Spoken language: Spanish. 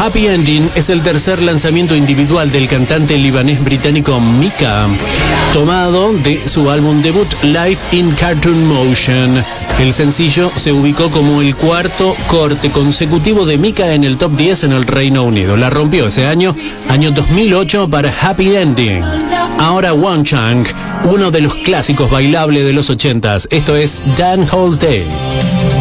Happy Ending es el tercer lanzamiento individual del cantante libanés británico Mika, tomado de su álbum debut Life in Cartoon Motion. El sencillo se ubicó como el cuarto corte consecutivo de Mika en el top 10 en el Reino Unido. La rompió ese año 2008 para Happy Ending. Ahora One Chunk, uno de los clásicos bailables de los 80s. Esto es Dan Holte.